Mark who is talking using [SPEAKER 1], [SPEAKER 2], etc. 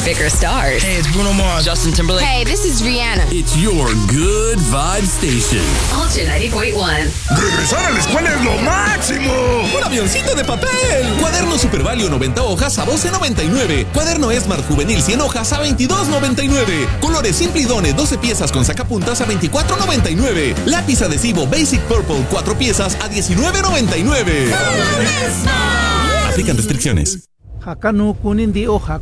[SPEAKER 1] bigger stars.
[SPEAKER 2] Hey, it's Bruno Mars.
[SPEAKER 3] Justin Timberlake.
[SPEAKER 1] Hey, this is Rihanna.
[SPEAKER 4] It's your good vibe station.
[SPEAKER 1] Ultra 90.1.
[SPEAKER 2] Regresar a la escuela es lo máximo.
[SPEAKER 5] ¡Un avioncito de papel! Cuaderno Super Value 90 hojas a $12.99. Cuaderno Smart Juvenil 100 hojas a $22.99. Colores Simple y Done 12 piezas con sacapuntas a $24.99. Lápiz adhesivo Basic Purple 4 piezas a $19.99. Aplican restricciones.
[SPEAKER 6] Hakanu kunin di o